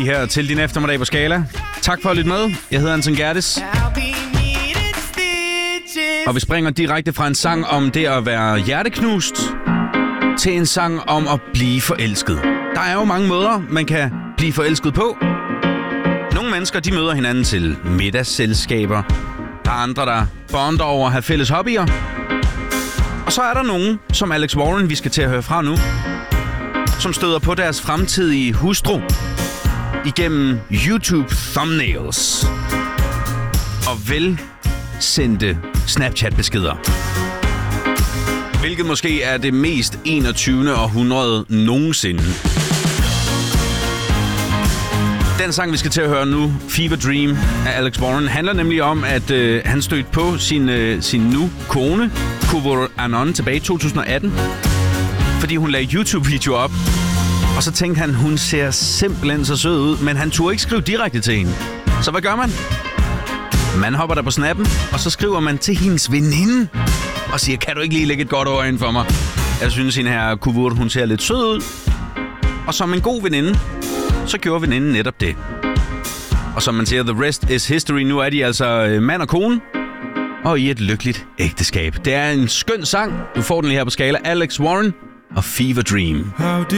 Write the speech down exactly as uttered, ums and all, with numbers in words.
her til din eftermiddag på Skala. Tak for at lytte med. Jeg hedder Anton Gerdes. Og vi springer direkte fra en sang om det at være hjerteknust til en sang om at blive forelsket. Der er jo mange måder, man kan blive forelsket på. Nogle mennesker, de møder hinanden til middagsselskaber. Der er andre, der bonder over at have fælles hobbyer. Og så er der nogen, som Alex Warren, vi skal til at høre fra nu, som støder på deres fremtidige hustru igennem YouTube thumbnails og velsendte Snapchat-beskeder. Hvilket måske er det mest enogtyvende århundrede nogensinde. Den sang, vi skal til at høre nu, Fever Dream af Alex Warren, handler nemlig om, at øh, han stødte på sin, øh, sin nu kone, Kuvor Anon, tilbage i to tusind og atten. Fordi hun lagde YouTube-videoer op. Og så tænkte han, hun ser simpelthen så sød ud, men han turde ikke skrive direkte til hende. Så hvad gør man? Man hopper der på snappen, og så skriver man til hendes veninde og siger, kan du ikke lige lægge et godt ord ind for mig? Jeg synes, hende her Kuvur, hun ser lidt sød ud. Og som en god veninde, så gjorde veninden netop det. Og som man siger, the rest is history. Nu er de altså mand og kone, og i et lykkeligt ægteskab. Det er en skøn sang. Du får den lige her på Skala. Alex Warren og Fever Dream.